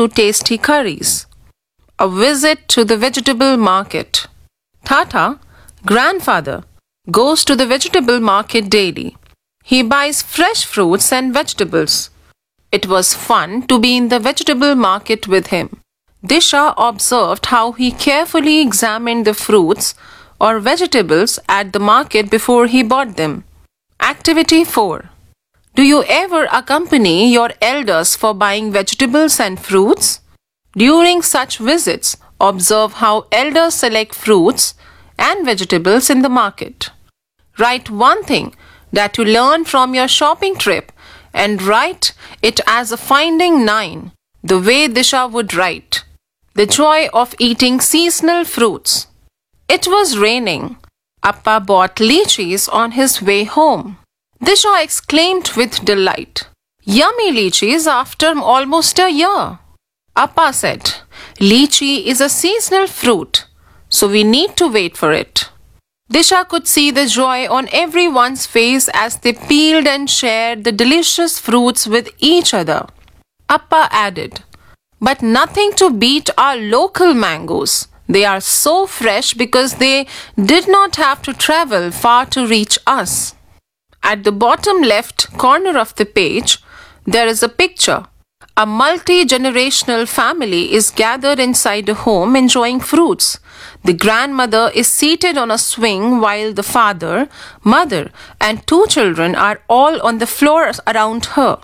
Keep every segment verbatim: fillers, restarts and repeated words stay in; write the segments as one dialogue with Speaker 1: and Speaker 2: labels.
Speaker 1: to tasty curries. A visit to the vegetable market. Tata, grandfather, goes to the vegetable market daily. He buys fresh fruits and vegetables. It was fun to be in the vegetable market with him. Disha observed how he carefully examined the fruits or vegetables at the market before he bought them. Activity four. Do you ever accompany your elders for buying vegetables and fruits? During such visits, observe how elders select fruits and vegetables in the market. Write one thing that you learned from your shopping trip and write it as a finding nine, the way Disha would write. The joy of eating seasonal fruits. It was raining. Appa bought lychees on his way home. Disha exclaimed with delight, "Yummy lychees after almost a year." Appa said, "Lychee is a seasonal fruit, so we need to wait for it." Disha could see the joy on everyone's face as they peeled and shared the delicious fruits with each other. Appa added, "But nothing to beat our local mangoes. They are so fresh because they did not have to travel far to reach us." At the bottom left corner of the page, there is a picture. A multi-generational family is gathered inside a home enjoying fruits. The grandmother is seated on a swing while the father, mother, and two children are all on the floor around her.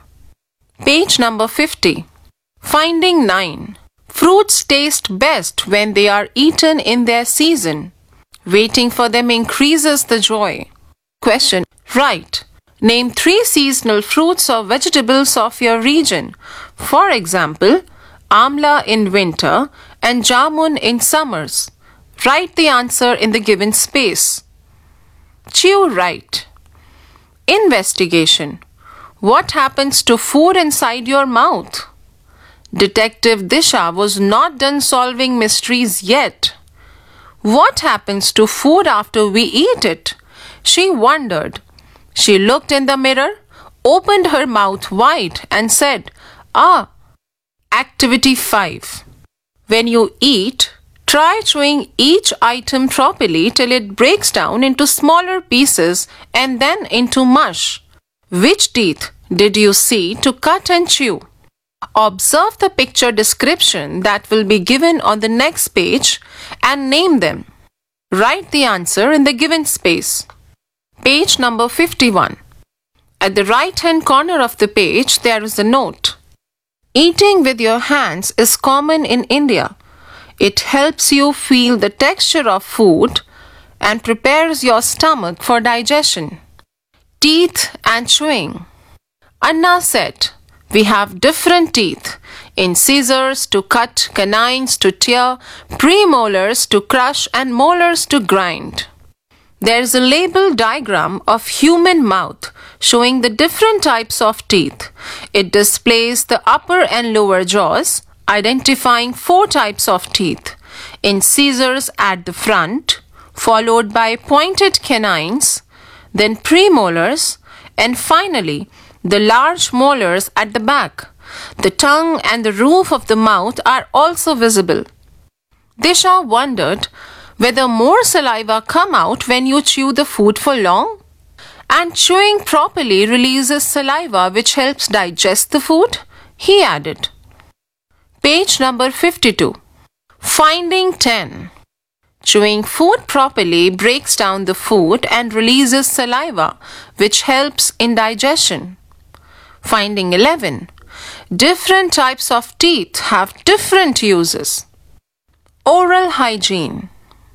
Speaker 1: Page number fifty. Finding nine. Fruits taste best when they are eaten in their season. Waiting for them increases the joy. Question. Write. Name three seasonal fruits or vegetables of your region. For example, amla in winter and jamun in summers. Write the answer in the given space. Chew right. Investigation. What happens to food inside your mouth? Detective Disha was not done solving mysteries yet. What happens to food after we eat it? She wondered. She looked in the mirror, opened her mouth wide and said, "Ah." Activity five. When you eat, try chewing each item properly till it breaks down into smaller pieces and then into mush. Which teeth did you see to cut and chew? Observe the picture description that will be given on the next page and name them. Write the answer in the given space. Page number fifty-one. At the right-hand corner of the page, there is a note. Eating with your hands is common in India. It helps you feel the texture of food and prepares your stomach for digestion. Teeth and chewing. Anna said, "We have different teeth. In scissors to cut, canines to tear, premolars to crush, and molars to grind." There is a label diagram of human mouth showing the different types of teeth. It displays the upper and lower jaws, identifying four types of teeth. In scissors at the front, followed by pointed canines, then premolars, and finally the large molars at the back. The tongue and the roof of the mouth are also visible. Disha wondered whether more saliva come out when you chew the food for long. And chewing properly releases saliva which helps digest the food, he added. Page number fifty-two. Finding ten. Chewing food properly breaks down the food and releases saliva which helps in digestion. Finding eleven. Different types of teeth have different uses. Oral hygiene.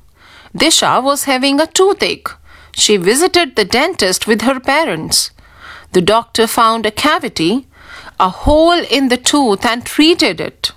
Speaker 1: Disha was having a toothache. She visited the dentist with her parents. The doctor found a cavity, a hole in the tooth, and treated it.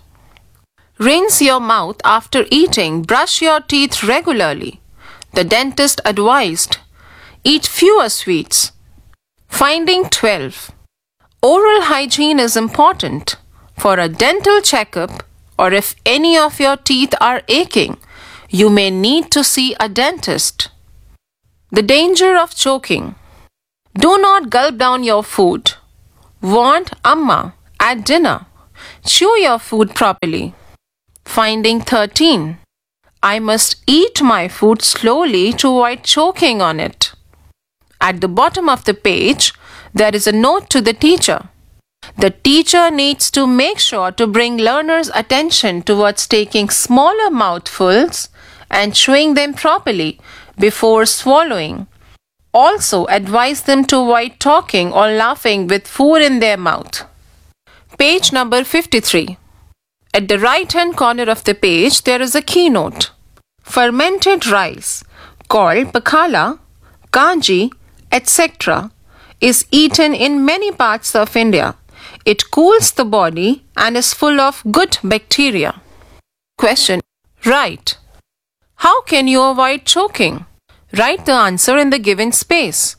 Speaker 1: Rinse your mouth after eating. Brush your teeth regularly. The dentist advised. Eat fewer sweets. Finding twelve. Oral hygiene is important. For a dental checkup, or if any of your teeth are aching, you may need to see a dentist. The danger of choking. Do not gulp down your food. Warned Amma at dinner. Chew your food properly. Finding thirteen. I must eat my food slowly to avoid choking on it. At the bottom of the page, there is a note to the teacher. The teacher needs to make sure to bring learners' attention towards taking smaller mouthfuls and chewing them properly before swallowing. Also advise them to avoid talking or laughing with food in their mouth. Page number fifty-three. At the right-hand corner of the page, there is a keynote. Fermented rice, called pakhala, kanji, et cetera, is eaten in many parts of India. It cools the body and is full of good bacteria. Question. Right. How can you avoid choking? Write the answer in the given space.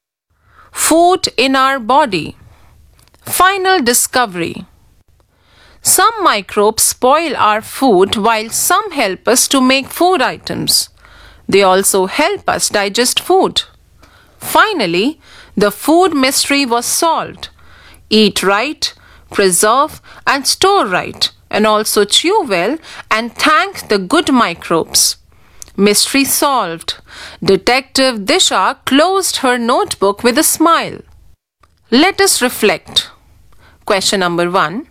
Speaker 1: Food in our body. Final discovery. Some microbes spoil our food while some help us to make food items. They also help us digest food. Finally, the food mystery was solved. Eat right, preserve and store right, and also chew well and thank the good microbes. Mystery solved. Detective Disha closed her notebook with a smile. Let us reflect. Question number one.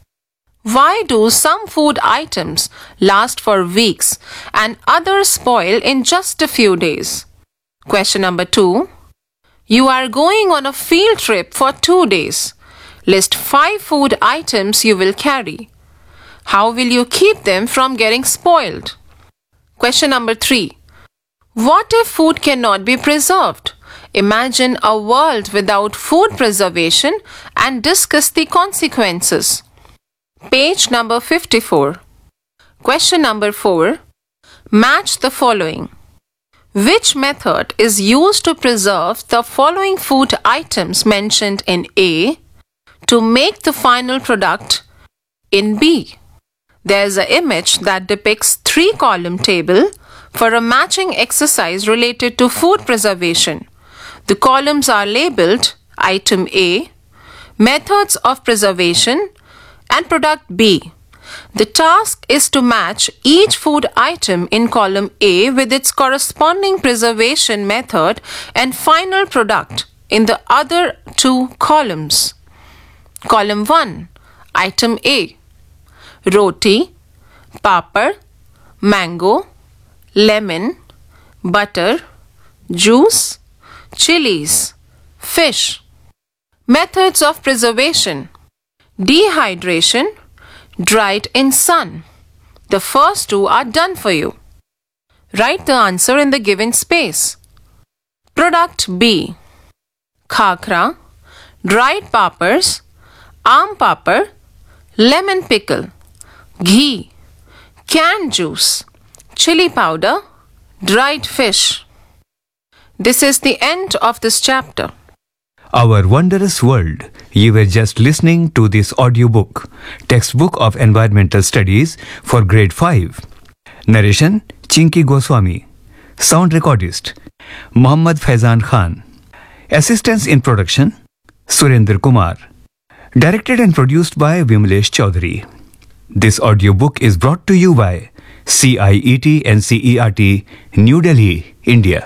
Speaker 1: Why do some food items last for weeks and others spoil in just a few days? Question number two. You are going on a field trip for two days. List five food items you will carry. How will you keep them from getting spoiled? Question number three. What if food cannot be preserved? Imagine a world without food preservation and discuss the consequences. Page number fifty-four. Question number four. Match the following. Which method is used to preserve the following food items mentioned in A to make the final product in B? There is an image that depicts three-column table for a matching exercise related to food preservation. The columns are labeled Item A, Methods of Preservation, and Product B. The task is to match each food item in column A with its corresponding preservation method and final product in the other two columns. Column one, Item A. Roti, papad, mango, lemon, butter, juice, chilies, fish. Methods of preservation. Dehydration, dried in sun. The first two are done for you. Write the answer in the given space. Product B. Khakra, dried papads, aam papad, lemon pickle, ghee, canned juice, chili powder, dried fish. This is the end of this chapter.
Speaker 2: Our wondrous world. You were just listening to this audiobook, Textbook of Environmental Studies for Grade five. Narration, Chinky Goswami. Sound recordist, Muhammad Faizan Khan. Assistance in production, Surendra Kumar. Directed and produced by Vimlesh Chaudhary. This audiobook is brought to you by C I E T N C E R T, New Delhi, India.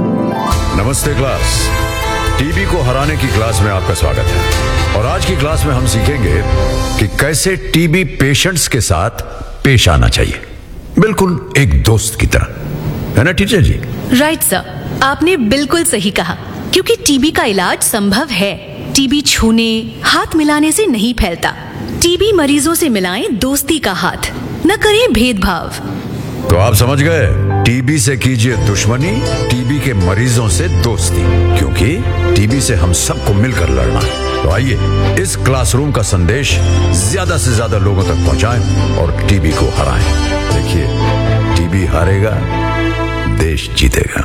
Speaker 3: नमस्ते class. TB को हराने की class में आपका स्वागत है और आज की क्लास में हम सीखेंगे कि कैसे टीबी पेशेंट्स के साथ पेश आना चाहिए, बिल्कुल एक दोस्त की तरह, है ना टीचर जी?
Speaker 4: राइट सर, आपने बिल्कुल सही कहा, क्योंकि टीबी का इलाज संभव है। टीबी छूने, हाथ मिलाने से नहीं फैलता। टीबी मरीजों से मिलाएं दोस्ती का हाथ, न करें भेदभाव।
Speaker 3: तो आप समझ गए, टीबी से कीजिए दुश्मनी, टीबी के मरीजों से दोस्ती, क्योंकि टीबी से हम सबको मिलकर लड़ना है। तो आइए इस क्लासरूम का संदेश ज्यादा से ज्यादा लोगों तक पहुंचाएं और टीबी को हराएं। देखिए, टीबी हारेगा, देश जीतेगा।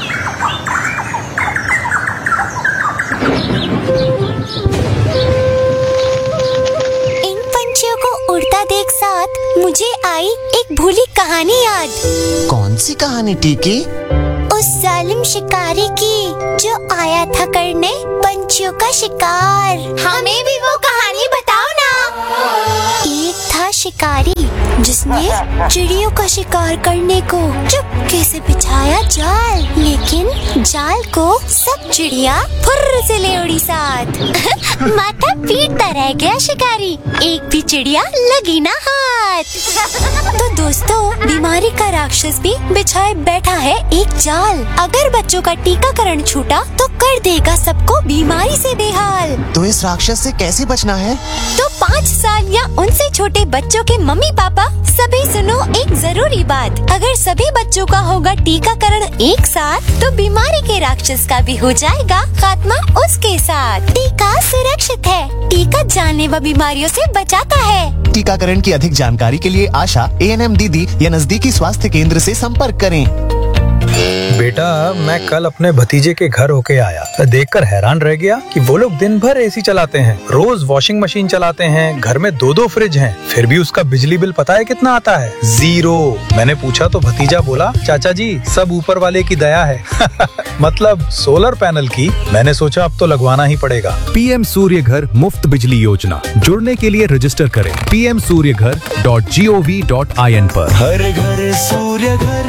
Speaker 5: इन पंछियों को उड़ता देख साथ मुझे आई एक भूली कहानी याद।
Speaker 6: कौन सी कहानी टीकी?
Speaker 5: उस साल जालिम शिकारी की, जो आया था करने पंछियों का शिकार। हमें भी वो कहानी बताओ ना। एक था शिकारी जिसने चिड़ियों का शिकार करने को चुपके से बिछाया जाल, लेकिन जाल को सब चिड़िया फुर्र से ले उड़ी साथ। माथा पीटता रह गया शिकारी, एक भी चिड़िया लगी ना हाथ। तो दोस्तों, बीमारी का राक्षस भी बिछाए बैठा है एक जाल। अगर बच्चों का टीकाकरण छूटा तो कर देगा सबको बीमारी से बेहाल।
Speaker 6: तो इस राक्षस से कैसे बचना है?
Speaker 5: तो पाँच साल या उनसे छोटे बच्चों के मम्मी पापा सभी सुनो एक जरूरी बात। अगर सभी बच्चों का होगा टीकाकरण एक साथ, तो बीमारी के राक्षस का भी हो जाएगा खात्मा उसके साथ। टीका सुरक्षित है, टीका जानलेवा बीमारियों से बचाता है।
Speaker 6: टीकाकरण की अधिक जानकारी के लिए आशा, ए एन एम दीदी या नजदीकी स्वास्थ्य केंद्र से संपर्क करें।
Speaker 7: बेटा, मैं कल अपने भतीजे के घर होके आया, देखकर हैरान रह गया कि वो लोग दिन भर एसी चलाते हैं, रोज वॉशिंग मशीन चलाते हैं, घर में दो दो फ्रिज हैं, फिर भी उसका बिजली बिल पता है कितना आता है? जीरो। मैंने पूछा तो भतीजा बोला, चाचा जी सब ऊपर वाले की दया है। मतलब सोलर पैनल की। मैंने सोचा अब तो लगवाना ही पड़ेगा।
Speaker 8: पीएम सूर्य घर मुफ्त बिजली योजना, जुड़ने के लिए रजिस्टर करें पी एम सूर्य घर dot G O V dot I N पर।
Speaker 9: हर घर सूर्य घर।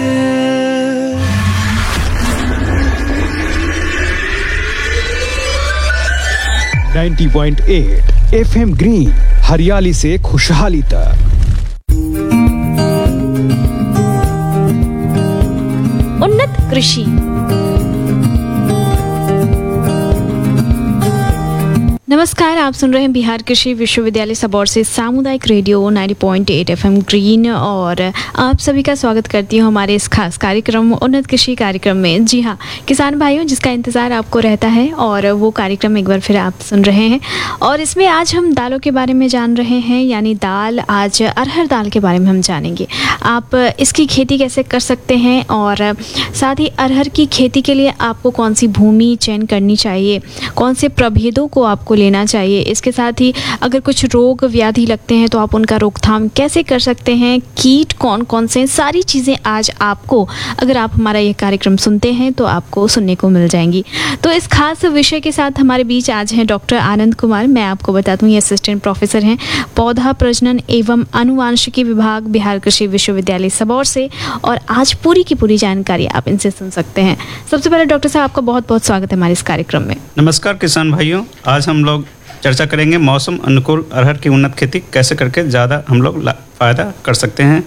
Speaker 10: नब्बे पॉइंट आठ एफ एम ग्रीन, हरियाली से खुशहाली तक।
Speaker 11: उन्नत कृषि। नमस्कार, आप सुन रहे हैं बिहार कृषि विश्वविद्यालय सबौर से सामुदायिक रेडियो नब्बे पॉइंट आठ एफएम ग्रीन, और आप सभी का स्वागत करती हूँ हमारे इस खास कार्यक्रम उन्नत कृषि कार्यक्रम में। जी हाँ किसान भाइयों, जिसका इंतज़ार आपको रहता है, और वो कार्यक्रम एक बार फिर आप सुन रहे हैं। और इसमें आज हम दालों के बारे में जान रहे हैं, यानी दाल। आज अरहर दाल के बारे में हम जानेंगे। आप इसकी खेती कैसे कर सकते हैं, और साथ ही अरहर की खेती के लिए आपको कौन सी भूमि चयन करनी चाहिए, कौन से प्रभेदों को आपको लेना चाहिए। इसके साथ ही अगर कुछ रोग व्याधि लगते हैं तो आप उनका रोकथाम कैसे कर सकते हैं, कीट कौन कौन से, सारी चीज़ें आज आपको, अगर आप हमारा ये कार्यक्रम सुनते हैं तो आपको सुनने को मिल जाएंगी। तो इस खास विषय के साथ हमारे बीच आज हैं डॉक्टर आनंद कुमार। मैं आपको बता दूं, ये असिस्टेंट प्रोफेसर हैं पौधा प्रजनन एवं अनुवांशिकी विभाग, बिहार कृषि विश्वविद्यालय सबौर से, और आज पूरी की पूरी जानकारी आप इनसे सुन सकते हैं। सबसे पहले डॉक्टर साहब, आपका बहुत बहुत स्वागत है हमारे इस कार्यक्रम में।
Speaker 12: नमस्कार किसान भाइयों, आज हम लोग चर्चा करेंगे मौसम अनुकूल अरहर की उन्नत खेती कैसे करके ज़्यादा हम लोग फ़ायदा कर सकते हैं।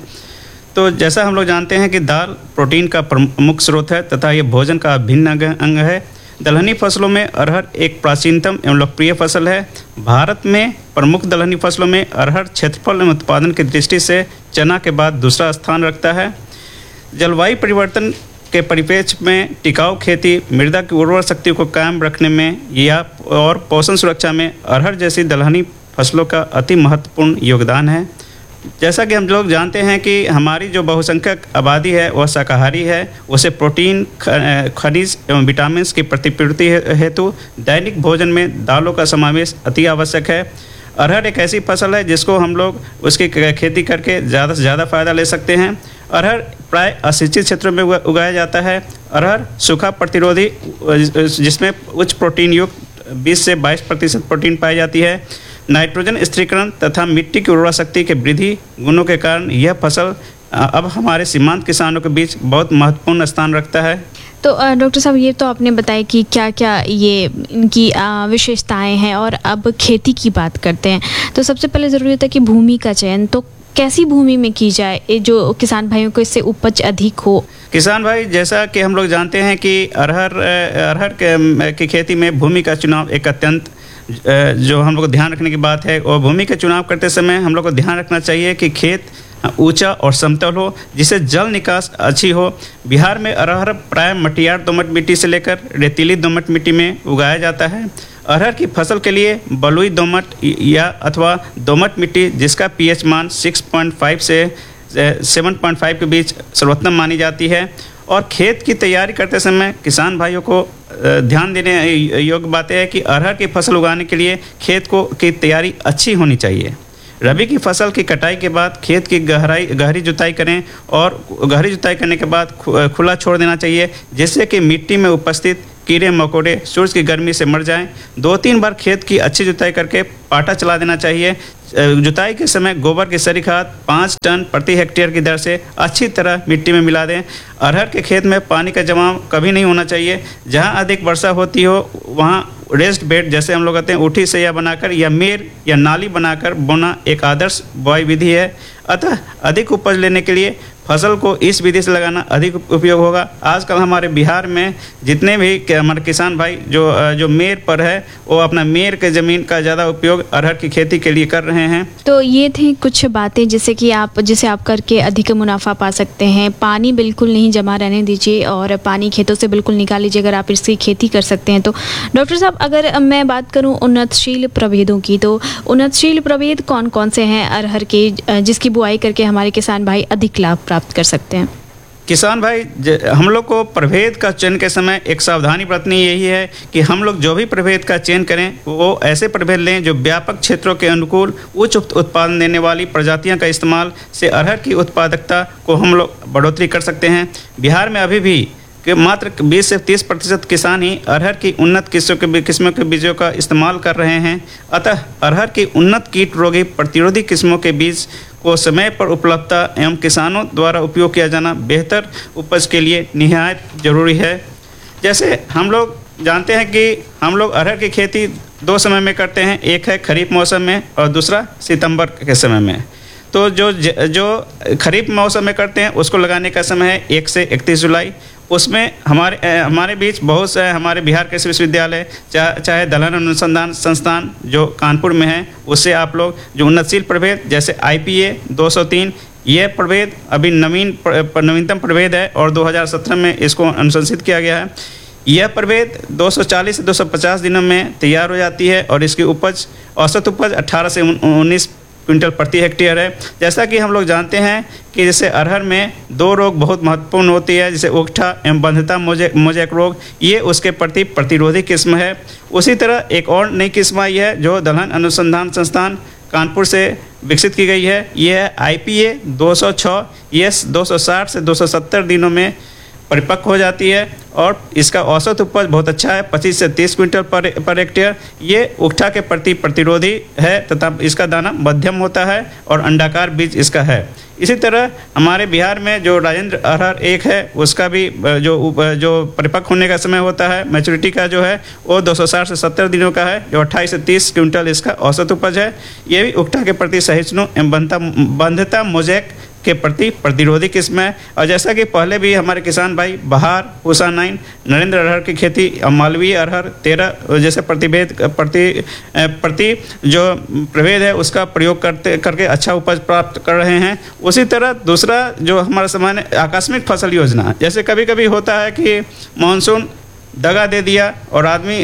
Speaker 12: तो जैसा हम लोग जानते हैं कि दाल प्रोटीन का प्रमुख स्रोत है तथा ये भोजन का अभिन्न अंग है। दलहनी फसलों में अरहर एक प्राचीनतम एवं लोकप्रिय फसल है। भारत में प्रमुख दलहनी फसलों में अरहर क्षेत्रफल एवं उत्पादन की दृष्टि से चना के बाद दूसरा स्थान रखता है। जलवायु परिवर्तन के परिप्रेक्ष्य में टिकाऊ खेती, मृदा की उर्वर शक्ति को कायम रखने में या और पोषण सुरक्षा में अरहर जैसी दलहनी फसलों का अति महत्वपूर्ण योगदान है। जैसा कि हम लोग जानते हैं कि हमारी जो बहुसंख्यक आबादी है वह शाकाहारी है, उसे प्रोटीन, खनिज एवं विटामिन की प्रतिपूर्ति हेतु दैनिक भोजन में दालों का समावेश अति आवश्यक है। अरहर एक ऐसी फसल है जिसको हम लोग उसकी खेती करके ज़्यादा से ज़्यादा फ़ायदा ले सकते हैं। अरहर प्राय असिंचित क्षेत्रों में उगाया जाता है। अरहर सूखा प्रतिरोधी, जिसमें उच्च प्रोटीन युक्त बीस से बाईस प्रतिशत प्रोटीन पाई जाती है। नाइट्रोजन स्थिरीकरण तथा मिट्टी की उर्वरा शक्ति के वृद्धि गुणों के कारण यह फसल अब हमारे सीमांत किसानों के बीच बहुत महत्वपूर्ण स्थान रखता है।
Speaker 11: तो डॉक्टर साहब, ये तो आपने बताया कि क्या क्या ये इनकी विशेषताएं हैं, और अब खेती की बात करते हैं। तो सबसे पहले ज़रूरी होता है कि भूमि का चयन, तो कैसी भूमि में की जाए जो किसान भाइयों को इससे उपज अधिक हो।
Speaker 12: किसान भाई, जैसा कि हम लोग जानते हैं कि अरहर अरहर के की खेती में भूमि का चुनाव एक अत्यंत जो हम लोग को ध्यान रखने की बात है। और भूमि का चुनाव करते समय हम लोग को ध्यान रखना चाहिए कि खेत ऊंचा और समतल हो, जिससे जल निकास अच्छी हो। बिहार में अरहर प्राय मटियार दोमट मिट्टी से लेकर रेतीली दोमट मिट्टी में उगाया जाता है। अरहर की फसल के लिए बलुई दोमट या अथवा दोमट मिट्टी, जिसका पीएच मान छह पॉइंट पाँच से सात पॉइंट पाँच के बीच सर्वोत्तम मानी जाती है। और खेत की तैयारी करते समय किसान भाइयों को ध्यान देने योग्य बात है कि अरहर की फसल उगाने के लिए खेत को की तैयारी अच्छी होनी चाहिए। रबी की फसल की कटाई के बाद खेत की गहराई गहरी जुताई करें और गहरी जुताई करने के बाद खुला छोड़ देना चाहिए, जिससे कि मिट्टी में उपस्थित कीड़े मकोड़े सूरज की गर्मी से मर जाएं। दो तीन बार खेत की अच्छी जुताई करके पाटा चला देना चाहिए। जुताई के समय गोबर की सरी खाद पाँच टन प्रति हेक्टेयर की दर से अच्छी तरह मिट्टी में मिला दें। अरहर के खेत में पानी का जमाव कभी नहीं होना चाहिए। जहां अधिक वर्षा होती हो वहां रेस्ट बेड, जैसे हम लोग कहते हैं ऊठी सैया बनाकर या मेर या नाली बनाकर बोना एक आदर्श बुआई विधि है। अतः अधिक उपज लेने के लिए फसल को इस विधि से लगाना अधिक उपयोग होगा। आजकल हमारे बिहार में जितने भी हमारे किसान भाई जो जो मेर पर है वो अपना मेर के ज़मीन का ज़्यादा उपयोग अरहर की खेती के लिए कर रहे हैं।
Speaker 11: तो ये थी कुछ बातें जैसे कि आप जिसे आप करके अधिक मुनाफा पा सकते हैं। पानी बिल्कुल नहीं जमा रहने दीजिए और पानी खेतों से बिल्कुल निकाल लीजिए अगर आप इसकी खेती कर सकते हैं तो। डॉक्टर साहब, अगर मैं बात करूँ उन्नतशील प्रभेदों की, तो उन्नतशील प्रभेद कौन कौन से हैं अरहर के जिसकी बुआई करके हमारे किसान भाई अधिक लाभ प्राप्त कर सकते हैं?
Speaker 12: किसान भाई, हम लोग को प्रभेद का चयन के समय एक सावधानी बरतनी यही है कि हम लोग जो भी प्रभेद का चयन करें वो ऐसे प्रभेद लें जो व्यापक क्षेत्रों के अनुकूल उच्च उत्पादन देने वाली प्रजातियों का इस्तेमाल से अरहर की उत्पादकता को हम लोग बढ़ोतरी कर सकते हैं। बिहार में अभी भी कि मात्र बीस से तीस प्रतिशत किसान ही अरहर की उन्नत किस्मों के किस्मों के बीजों का इस्तेमाल कर रहे हैं। अतः अरहर की उन्नत कीट रोगी प्रतिरोधी किस्मों के बीज को समय पर उपलब्धता एवं किसानों द्वारा उपयोग किया जाना बेहतर उपज के लिए निहायत जरूरी है। जैसे हम लोग जानते हैं कि हम लोग अरहर की खेती दो समय में करते हैं, एक है खरीफ मौसम में और दूसरा सितंबर के समय में। तो जो जो खरीफ मौसम में करते हैं उसको लगाने का समय है एक से इकतीस जुलाई। उसमें हमारे हमारे बीच बहुत से हमारे बिहार कृषि विश्वविद्यालय चा, चाहे दलहन अनुसंधान संस्थान जो कानपुर में है, उससे आप लोग जो उन्नतशील प्रभेद जैसे आई पी ए दो सौ तीन ये प्रभेद अभी नवीन नवीनतम प्रभेद है और दो हज़ार सत्रह में इसको अनुशंसित किया गया है। यह प्रभेद दो सौ चालीस से दो सौ पचास दिनों में तैयार हो जाती है और इसकी उपज औसत उपज अठारह से उन्नीस क्विंटल प्रति हेक्टेयर है। जैसा कि हम लोग जानते हैं कि जैसे अरहर में दो रोग बहुत महत्वपूर्ण होती है, जैसे उकठा एवं बंधता मोजे मोजेक रोग, ये उसके प्रति प्रतिरोधी किस्म है। उसी तरह एक और नई किस्म आई है जो दलहन अनुसंधान संस्थान कानपुर से विकसित की गई है। यह है आई पी ए दो सौ छः। ये दो सौ साठ से दो सौ सत्तर दिनों में परिपक्व हो जाती है और इसका औसत उपज बहुत अच्छा है, पच्चीस से तीस क्विंटल पर पर हेक्टेयर। ये उकठा के प्रति प्रतिरोधी है तथा इसका दाना मध्यम होता है और अंडाकार बीज इसका है। इसी तरह हमारे बिहार में जो राजेंद्र अरहर एक है उसका भी जो जो परिपक्व होने का समय होता है, मैच्योरिटी का जो है वो दो सौ साठ से सत्तर दिनों का है, जो अट्ठाईस से तीस क्विंटल इसका औसत उपज है। ये भी उकठा के प्रति सहिष्णु एवं बंधता बंधता मोजेक के प्रति प्रतिरोधी किस्म है। और जैसा कि पहले भी हमारे किसान भाई बहार, पूसा नाइन, नरेंद्र अरहर की खेती, मालवीय अरहर तेरह जैसे प्रतिभेद प्रति प्रति जो प्रभेद है उसका प्रयोग करते करके अच्छा उपज प्राप्त कर रहे हैं। उसी तरह दूसरा जो हमारा सामान्य आकस्मिक फसल योजना, जैसे कभी कभी होता है कि मानसून दगा दे दिया और आदमी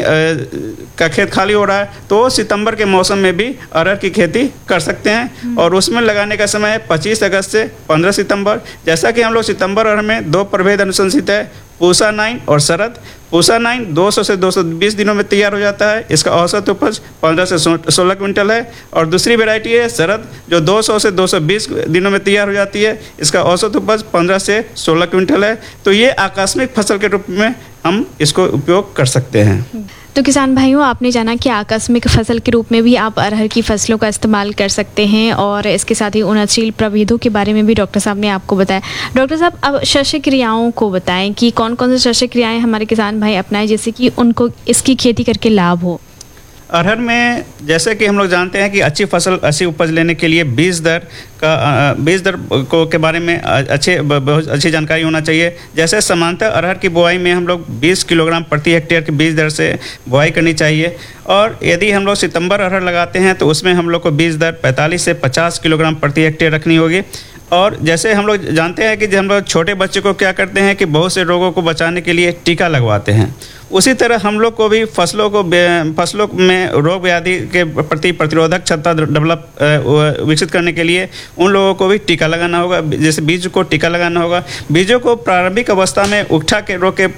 Speaker 12: का खेत खाली हो रहा है, तो सितंबर के मौसम में भी अरहर की खेती कर सकते हैं और उसमें लगाने का समय है पच्चीस अगस्त से पंद्रह सितंबर। जैसा कि हम लोग सितंबर अरहर में दो प्रभेद अनुशंसित है, पूसा नाइन और शरद। पूसा नाइन दो सौ से दो सौ बीस दिनों में तैयार हो जाता है, इसका औसत उपज पंद्रह से सोलह क्विंटल है। और दूसरी वैरायटी है शरद जो दो सौ से दो सौ बीस दिनों में तैयार हो जाती है, इसका औसत उपज पंद्रह से सोलह क्विंटल है। तो ये आकस्मिक फसल के रूप में हम इसको उपयोग कर सकते हैं।
Speaker 11: तो किसान भाइयों, आपने जाना कि आकस्मिक फसल के रूप में भी आप अरहर की फसलों का इस्तेमाल कर सकते हैं और इसके साथ ही उन्नतशील प्रभेदों के बारे में भी डॉक्टर साहब ने आपको बताया। डॉक्टर साहब, अब शस्य क्रियाओं को बताएं कि कौन कौन से शस्य क्रियाएं हमारे किसान भाई अपनाएं जिससे कि उनको इसकी खेती करके लाभ हो।
Speaker 12: अरहर में जैसे कि हम लोग जानते हैं कि अच्छी फसल अच्छी उपज लेने के लिए बीज दर का बीज दर को के बारे में अच्छे बहुत अच्छी जानकारी होना चाहिए। जैसे समांतर अरहर की बुआई में हम लोग बीस किलोग्राम प्रति हेक्टेयर की बीज दर से बुआई करनी चाहिए और यदि हम लोग सितंबर अरहर लगाते हैं तो उसमें हम लोग को बीज दर पैंतालीस से पचास किलोग्राम प्रति हेक्टेयर रखनी होगी। और जैसे हम लोग जानते हैं कि हम लोग छोटे बच्चे को क्या करते हैं कि बहुत से रोगों को बचाने के लिए टीका लगवाते हैं। उसी तरह हम लोग को भी फसलों को फसलों में रोग व्याधि के प्रति प्रतिरोधक क्षमता डेवलप विकसित करने के लिए उन लोगों को भी टीका लगाना होगा। जैसे बीज को टीका लगाना होगा। बीजों को प्रारंभिक अवस्था में उकठा के रोग के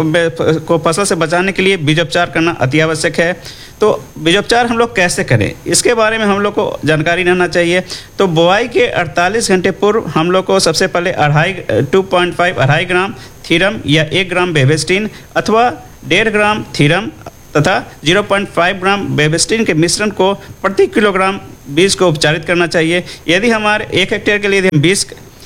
Speaker 12: को फसल से बचाने के लिए बीजोपचार करना अति आवश्यक है। तो बीजोपचार हम लोग कैसे करें, इसके बारे में हम लोग को जानकारी रहना चाहिए। तो बुआई के अड़तालीस घंटे पूर्व हम लोग को सबसे पहले अढ़ाई टू पॉइंट फाइव अढ़ाई ग्राम थीरम या एक ग्राम बेबेस्टिन अथवा डेढ़ ग्राम थीरम तथा ज़ीरो पॉइंट फाइव ग्राम बेबेस्टिन के मिश्रण को प्रति किलोग्राम बीज को उपचारित करना चाहिए। यदि हमारे एक हेक्टेयर के लिए बीस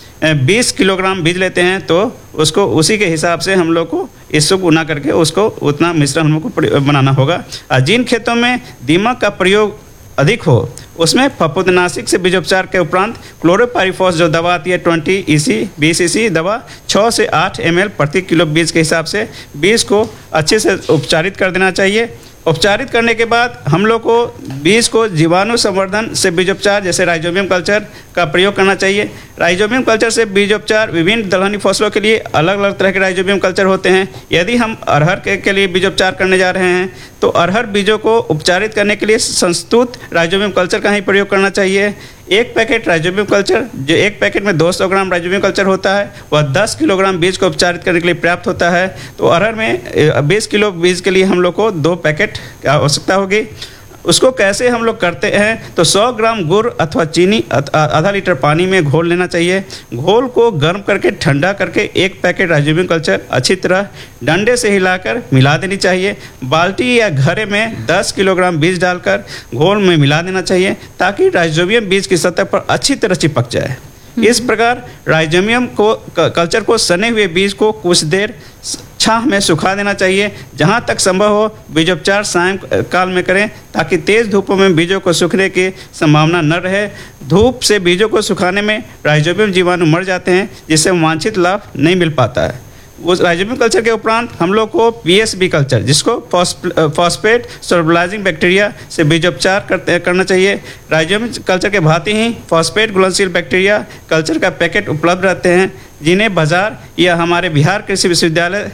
Speaker 12: बीस किलोग्राम बीज लेते हैं तो उसको उसी के हिसाब से हम लोग को इसको गुना करके उसको उतना मिश्रण हम लोग को बनाना होगा। जिन खेतों में दीमक का प्रयोग अधिक हो उसमें फफूंदनाशक से बीजोपचार के उपरांत क्लोरोपाइरीफॉस जो दवा आती है ट्वेंटी ईसी बीस ईसी दवा छः से आठ एम एल प्रति किलो बीज के हिसाब से बीज को अच्छे से उपचारित कर देना चाहिए। उपचारित करने के बाद हम लोग को बीज को जीवाणु संवर्धन से बीजोपचार जैसे राइजोबियम कल्चर का प्रयोग करना चाहिए। राइजोबियम कल्चर से बीजोपचार विभिन्न दलहनी फसलों के लिए अलग अलग तरह के राइजोबियम कल्चर होते हैं। यदि हम अरहर के, के लिए बीजोपचार करने जा रहे हैं तो अरहर बीजों को उपचारित करने के लिए संस्तुत राइजोबियम कल्चर का ही प्रयोग करना चाहिए। एक पैकेट राइजोबियम कल्चर, जो एक पैकेट में दो सौ ग्राम राइजोबियम कल्चर होता है, वह दस किलोग्राम बीज को उपचारित करने के लिए पर्याप्त होता है। तो अरहर में बीस किलो बीज के लिए हम लोग को दो पैकेट की आवश्यकता होगी। उसको कैसे हम लोग करते हैं तो सौ ग्राम गुड़ अथवा चीनी आधा लीटर पानी में घोल लेना चाहिए। घोल को गर्म करके ठंडा करके एक पैकेट राइजोबियम कल्चर अच्छी तरह डंडे से हिलाकर मिला देनी चाहिए। बाल्टी या घड़े में दस किलोग्राम बीज डालकर घोल में मिला देना चाहिए ताकि राइजोबियम बीज की सतह पर अच्छी तरह चिपक जाए। इस प्रकार राइजोबियम को कल्चर को सने हुए बीज को कुछ देर छाह में सुखा देना चाहिए। जहां तक संभव हो बीजोपचार सायं काल में करें ताकि तेज धूपों में बीजों को सूखने की संभावना न रहे। धूप से बीजों को सुखाने में राइजोबियम जीवाणु मर जाते हैं जिससे वांछित लाभ नहीं मिल पाता है। उस राइजोबियम कल्चर के उपरांत हम लोग को पीएसबी कल्चर जिसको फॉस्फेट सोलबिलाइजिंग बैक्टीरिया से बीजोपचार करते करना चाहिए। राइजोबियम कल्चर के भांति ही फॉस्फेट घुलनशील बैक्टीरिया कल्चर का पैकेट उपलब्ध रहते हैं जिन्हें बाजार या हमारे बिहार कृषि विश्वविद्यालय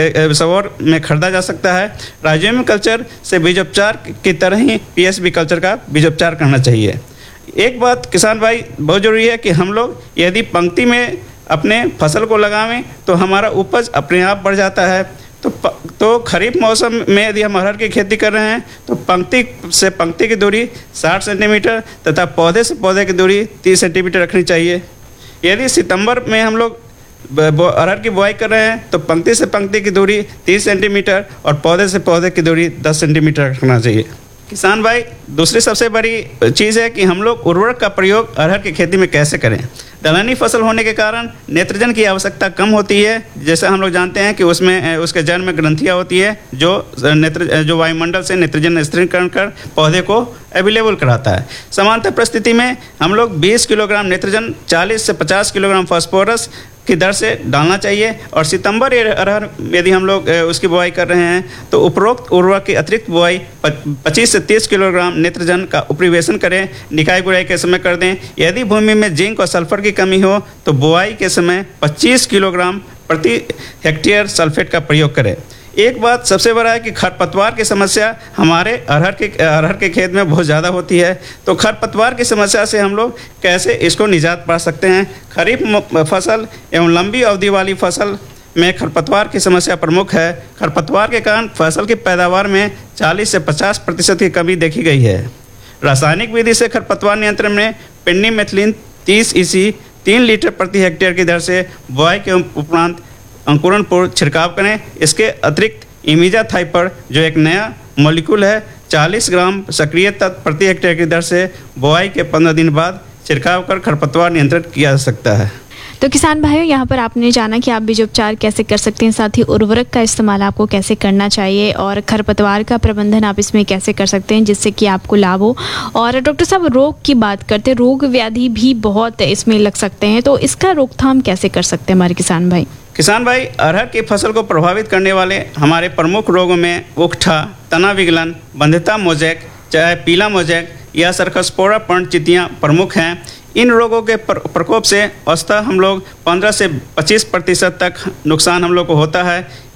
Speaker 12: सबौर में खरीदा जा सकता है। राइजोबियम कल्चर से बीजोपचार की तरह ही पीएसबी कल्चर का बीजोपचार करना चाहिए। एक बात किसान भाई बहुत जरूरी है कि हम लोग यदि पंक्ति में अपने फसल को लगावें तो हमारा उपज अपने आप बढ़ जाता है। तो तो खरीफ मौसम में यदि हम अरहर की खेती कर रहे हैं तो पंक्ति से पंक्ति की दूरी साठ सेंटीमीटर तथा पौधे से पौधे की दूरी तीस सेंटीमीटर रखनी चाहिए। यदि सितंबर में हम लोग अरहर की बुआई कर रहे हैं तो पंक्ति से पंक्ति की दूरी तीस सेंटीमीटर और पौधे से पौधे की दूरी दस सेंटीमीटर रखना चाहिए। किसान भाई दूसरी सबसे बड़ी चीज़ है कि हम लोग उर्वरक का प्रयोग अरहर की खेती में कैसे करें। दलहनी फसल होने के कारण नेत्रजन की आवश्यकता कम होती है। जैसा हम लोग जानते हैं कि उसमें उसके जड़ में ग्रंथियाँ होती है जो नेत्र जो वायुमंडल से नेत्रजन स्थिरीकरण कर पौधे को अवेलेबल कराता है। समांतर परिस्थिति में हम लोग बीस किलोग्राम नेत्रजन चालीस से पचास किलोग्राम फास्फोरस की दर से डालना चाहिए। और सितंबर अरहर यदि हम लोग उसकी बुआई कर रहे हैं तो उपरोक्त उर्वरक की अतिरिक्त बुआई पच्चीस से तीस किलोग्राम नेत्रजन का उपरिवेशन करें। निकाय गुड़ाई के समय कर दें। यदि भूमि में जिंक और सल्फर की कमी हो तो बुआई के समय पच्चीस किलोग्राम प्रति हेक्टेयर सल्फेट का प्रयोग करें। एक बात सबसे बड़ा है कि खरपतवार की समस्या हमारे अरहर के अरहर के खेत में बहुत ज़्यादा होती है। तो खरपतवार की समस्या से हम लोग कैसे इसको निजात पा सकते हैं। खरीफ फसल एवं लंबी अवधि वाली फसल में खरपतवार की समस्या प्रमुख है। खरपतवार के कारण फसल की पैदावार में चालीस से पचास प्रतिशत की कमी देखी गई है। रासायनिक विधि से खरपतवार नियंत्रण में पेंडिमेथिलिन तीस ईसी तीन लीटर प्रति हेक्टेयर की दर से बुआई के उपरांत अंकुरण पूर्व छिड़काव करें। इसके अतिरिक्त इमिजाथाइपर जो एक नया मॉलिक्यूल है चालीस ग्राम सक्रिय तत्व प्रति हेक्टेयर की दर से बुआई के पंद्रह दिन बाद छिड़काव कर खरपतवार नियंत्रण किया जा सकता है।
Speaker 11: तो किसान भाइयों, यहाँ पर आपने जाना कि आप बीजोपचार कैसे कर सकते हैं, साथ ही उर्वरक का इस्तेमाल आपको कैसे करना चाहिए और खरपतवार का प्रबंधन आप इसमें कैसे कर सकते हैं जिससे कि आपको लाभ हो। और डॉक्टर साहब रोग की बात करते हैं, रोग व्याधि भी बहुत इसमें लग सकते हैं, तो इसका रोकथाम कैसे कर सकते हैं हमारे किसान भाई?
Speaker 12: किसान भाई, अरहर की फसल को प्रभावित करने वाले हमारे प्रमुख रोगों में उकठा, तना विगलन, बंध्यता मोजैक, चाहे पीला मोजैक या सर्कस्पोरा पर्ण चितियाँ प्रमुख हैं। इन रोगों के प्रकोप से औसतन हम लोग पंद्रह से पच्चीस प्रतिशत तक नुकसान हम लोग को होता है।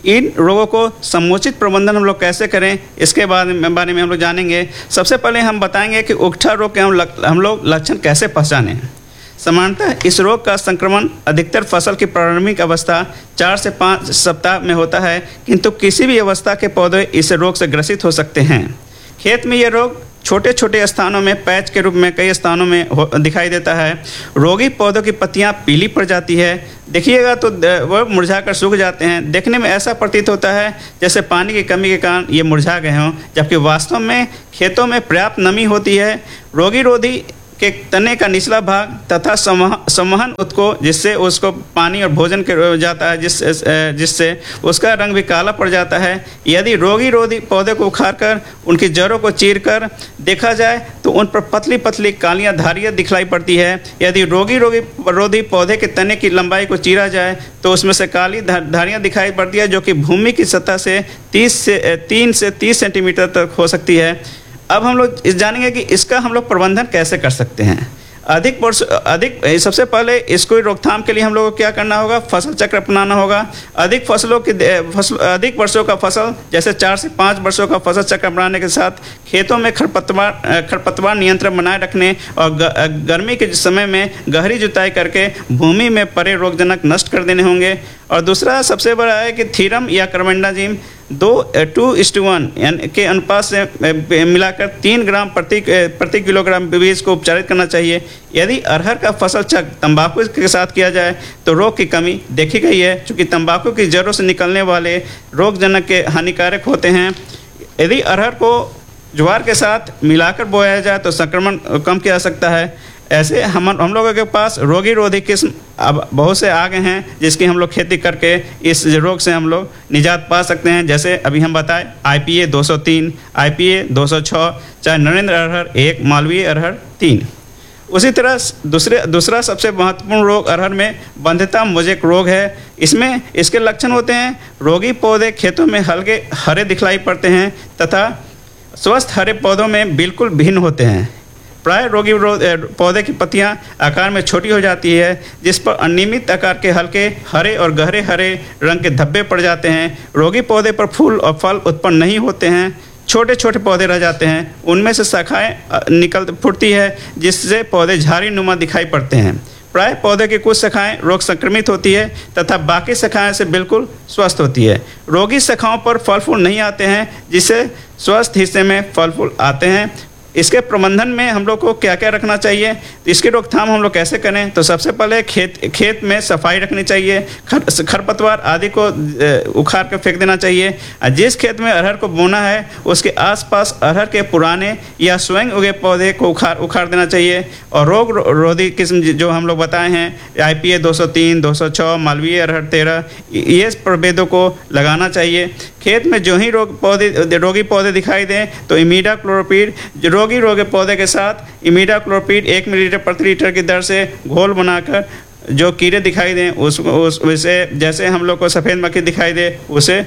Speaker 12: इन रोगों को समुचित प्रबंधन हम लोग कैसे करें, इसके बारे में बारे में हम लोग जानेंगे। सबसे पहले हम बताएंगे कि उकठा रोग के हम लक, हम लोग लक्षण कैसे पहचानें। सामान्यतः इस रोग का संक्रमण अधिकतर फसल की प्रारंभिक अवस्था चार से पाँच सप्ताह में होता है, किंतु किसी भी अवस्था के पौधे इस रोग से ग्रसित हो सकते हैं। खेत में यह रोग छोटे छोटे स्थानों में पैच के रूप में कई स्थानों में हो, दिखाई देता है। रोगी पौधों की पत्तियां पीली पड़ जाती है, देखिएगा तो वह मुरझाकर सूख जाते हैं। देखने में ऐसा प्रतीत होता है जैसे पानी की कमी के कारण ये मुरझा गए हों, जबकि वास्तव में खेतों में पर्याप्त नमी होती है। रोगी रोधी के तने का निचला भाग तथा संवहन उत्को जिससे उसको पानी और भोजन के जाता है, जिस जिससे उसका रंग भी काला पड़ जाता है। यदि रोगी रोधी पौधे को उखाड़कर उनकी जड़ों को चीरकर देखा जाए तो उन पर पतली पतली कालियां धारियां दिखलाई पड़ती है। यदि रोगी रोगी रोधी पौधे के तने की लंबाई को चीरा जाए तो उसमें से काली धारियां दिखाई पड़ती है, जो कि भूमि की सतह से तीस से तीन से तीस सेंटीमीटर तक हो सकती है। अब हम लोग इस जानेंगे कि इसका हम लोग प्रबंधन कैसे कर सकते हैं। अधिक वर्ष अधिक सबसे पहले इसको रोकथाम के लिए हम लोगों को क्या करना होगा, फसल चक्र अपनाना होगा। अधिक फसलों की फसल अधिक वर्षों का फसल जैसे चार से पाँच वर्षों का फसल चक्र अपनाने के साथ खेतों में खरपतवार खरपतवार नियंत्रण बनाए रखने और गर्मी के समय में गहरी जुताई करके भूमि में पड़े रोगजनक नष्ट कर देने होंगे। और दूसरा सबसे बड़ा है कि थीरम या कार्बेंडाजिम दो टू इस्ट वन के अनुपात से मिलाकर तीन ग्राम प्रति प्रति किलोग्राम बीज को उपचारित करना चाहिए। यदि अरहर का फसल चक्र तंबाकू के साथ किया जाए तो रोग की कमी देखी गई है, क्योंकि तंबाकू की जड़ों से निकलने वाले रोगजनक के हानिकारक होते हैं। यदि अरहर को ज्वार के साथ मिलाकर बोया जाए तो संक्रमण कम किया जा सकता है। ऐसे हम हम लोगों के पास रोगी रोधी किस्म अब बहुत से आ गए हैं, जिसकी हम लोग खेती करके इस रोग से हम लोग निजात पा सकते हैं। जैसे अभी हम बताएं आई पी ए दो सौ तीन, आई पी ए दो सौ छह, चाहे नरेंद्र अरहर एक, मालवीय अरहर तीन। उसी तरह दूसरे दूसरा सबसे महत्वपूर्ण रोग अरहर में बंध्यता मोजेक रोग है। इसमें इसके लक्षण होते हैं रोगी पौधे खेतों में हल्के हरे दिखलाई पड़ते हैं तथा स्वस्थ हरे पौधों में बिल्कुल भिन्न होते हैं। प्राय रोगी पौधे की पत्तियां आकार में छोटी हो जाती है, जिस पर अनियमित आकार के हल्के हरे और गहरे हरे रंग के धब्बे पड़ जाते हैं। रोगी पौधे पर फूल और फल उत्पन्न नहीं होते हैं, छोटे छोटे पौधे रह जाते हैं। उनमें से शाखाएं निकल फुटती है, जिससे पौधे झाड़ी नुमा दिखाई पड़ते हैं। प्राय पौधे की कुछ शाखाएं रोग संक्रमित होती है तथा बाकी शाखाएं से बिल्कुल स्वस्थ होती है। रोगी शाखाओं पर फल फूल नहीं आते हैं, जिससे स्वस्थ हिस्से में फल फूल आते हैं। इसके प्रबंधन में हम लोग को क्या क्या रखना चाहिए, इसकी रोकथाम हम लोग कैसे करें, तो सबसे पहले खेत खेत में सफाई रखनी चाहिए। खर खरपतवार आदि को उखाड़ कर फेंक देना चाहिए। जिस खेत में अरहर को बोना है उसके आसपास अरहर के पुराने या स्वयं उगे पौधे को उखाड़ उखाड़ देना चाहिए। और रोग रोधी किस्म जो हम लोग बताए हैं आई पी ए दो सौ तीन, दो सौ छः, मालवीय अरहर तेरह, ये प्रभेदों को लगाना चाहिए। खेत में जो ही रोग पौधे रोगी पौधे दिखाई दें तो इमीडाक्लोप्रिड रोगी रोगी पौधे के साथ इमीडाक्लोप्रिड एक मिलीलीटर प्रति लीटर की दर से घोल बनाकर जो कीड़े दिखाई दें उस उस वैसे जैसे हम लोग को सफ़ेद मक्खी दिखाई दे उसे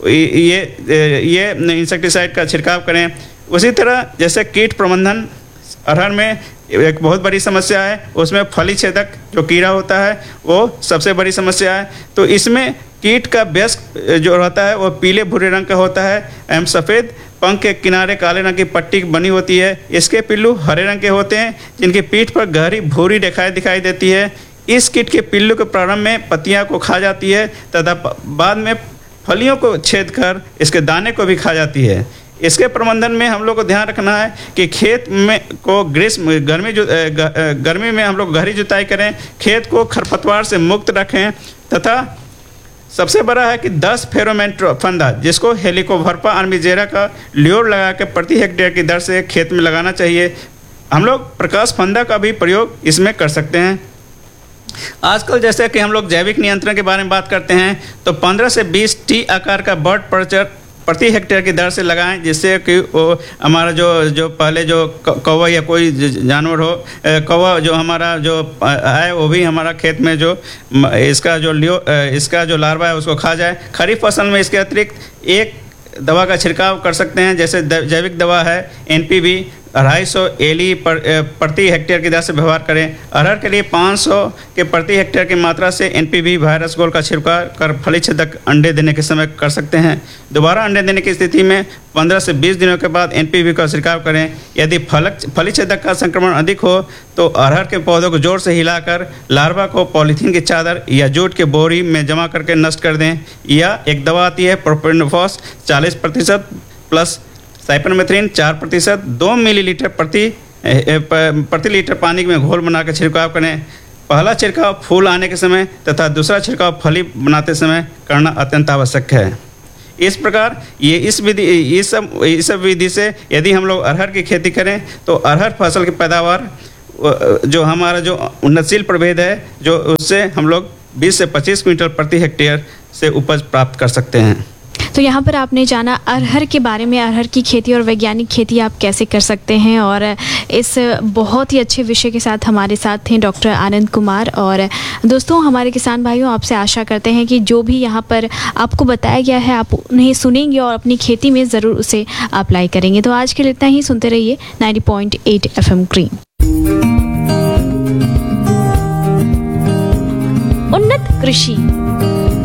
Speaker 12: ये ये इंसेक्टिसाइड का छिड़काव करें। उसी तरह जैसे कीट प्रबंधन अरहर में एक बहुत बड़ी समस्या है, उसमें फली छेदक जो कीड़ा होता है वो सबसे बड़ी समस्या है। तो इसमें कीट का वयस्क जो रहता है वो पीले भूरे रंग का होता है एवं सफ़ेद पंख के किनारे काले रंग की पट्टी बनी होती है। इसके पिल्लू हरे रंग के होते हैं, जिनकी पीठ पर गहरी भूरी रेखाएं दिखाई देती है। इस कीट के पिल्लू के प्रारंभ में पत्तियां को खा जाती है तथा बाद में फलियों को छेद कर इसके दाने को भी खा जाती है। इसके प्रबंधन में हम लोग को ध्यान रखना है कि खेत में को ग्रीष्म गर्मी गर्मी में हम लोग गहरी जुताई करें, खेत को खरपतवार से मुक्त रखें तथा सबसे बड़ा है कि दस फेरोमोन फंदा जिसको हेलिकोवर्पा आर्मिजेरा का ल्योर लगा के प्रति हेक्टेयर की दर से खेत में लगाना चाहिए। हम लोग प्रकाश फंदा का भी प्रयोग इसमें कर सकते हैं। आजकल जैसे कि हम लोग जैविक नियंत्रण के बारे में बात करते हैं तो पंद्रह से बीस टी आकार का बर्ड पर्चर प्रति हेक्टेयर की दर से लगाएं, जिससे कि वो हमारा जो जो पहले जो कौवा या कोई जानवर हो, कौवा जो हमारा जो है वो भी हमारा खेत में जो इसका जो लियो इसका जो लार्वा है उसको खा जाए। खरीफ फसल में इसके अतिरिक्त एक दवा का छिड़काव कर सकते हैं, जैसे जैविक दवा है एन पी वी अढ़ाई सौ एली पर, प्रति हेक्टेयर की दर से व्यवहार करें। अरहर के लिए पाँच सौ के प्रति हेक्टेयर की मात्रा से एनपीवी वायरस घोल का छिड़काव कर फली छेदक अंडे देने के समय कर सकते हैं। दोबारा अंडे देने की स्थिति में पंद्रह से बीस दिनों के बाद एनपीवी का छिड़काव करें। यदि फलक फली छेदक का संक्रमण अधिक हो तो अरहर के पौधों को जोर से हिलाकर लार्वा को पॉलीथीन की चादर या जूट के बोरी में जमा करके नष्ट कर दें। या एक दवा आती है प्रोपेनोफॉस चालीस प्रतिशत प्लस साइपरमेथ्रिन चार प्रतिशत दो मिलीलीटर प्रति प्रति लीटर पानी में घोल बनाकर छिड़काव करें। पहला छिड़काव फूल आने के समय तथा दूसरा छिड़काव फली बनाते समय करना अत्यंत आवश्यक है। इस प्रकार ये इस विधि इस सब इस सब विधि से यदि हम लोग अरहर की खेती करें तो अरहर फसल की पैदावार जो हमारा जो उन्नतशील प्रभेद है जो उससे हम लोग बीस से पच्चीस क्विंटल प्रति हेक्टेयर से उपज प्राप्त कर सकते हैं।
Speaker 11: तो यहाँ पर आपने जाना अरहर के बारे में, अरहर की खेती और वैज्ञानिक खेती आप कैसे कर सकते हैं। और इस बहुत ही अच्छे विषय के साथ हमारे साथ थे डॉक्टर आनंद कुमार। और दोस्तों, हमारे किसान भाइयों, आपसे आशा करते हैं कि जो भी यहाँ पर आपको बताया गया है आप उन्हें सुनेंगे और अपनी खेती में ज़रूर उसे अप्लाई करेंगे। तो आज के लिए इतना ही। सुनते रहिए ninety point eight F M green.
Speaker 13: उन्नत कृषि।